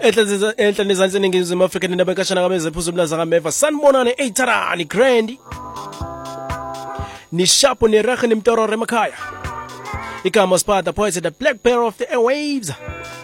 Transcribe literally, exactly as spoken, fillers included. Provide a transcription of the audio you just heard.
enhlane ezansi eningizimu Afrika nabekashana kamezephuzu umlaza kameva sanibonane eitarani Grandi ni shapo ni rehe ni mtorore emakhaya igama Spada Poise the Black Bear of the Airwaves